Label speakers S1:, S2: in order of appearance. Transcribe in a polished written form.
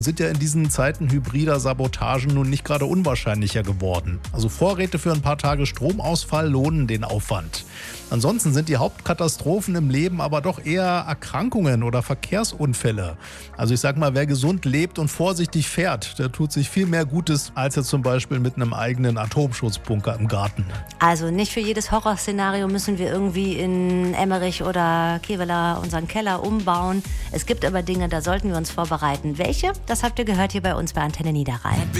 S1: Sind ja in diesen Zeiten hybrider Sabotagen nun nicht gerade unwahrscheinlicher geworden. Also Vorräte für ein paar Tage Stromausfall lohnen den Aufwand. Ansonsten sind die Hauptkatastrophen im Leben aber doch eher Erkrankungen oder Verkehrsunfälle. Also ich sag mal, wer gesund lebt und vorsichtig fährt, der tut sich viel mehr Gutes als jetzt zum Beispiel mit einem eigenen Atomschutzbunker im Garten.
S2: Also nicht für jedes Horrorszenario müssen wir irgendwie in Emmerich oder Kevela unseren Keller umbauen. Es gibt aber Dinge, da sollten wir uns vorbereiten. Welche? Das habt ihr gehört hier bei uns bei Antenne Niederrhein.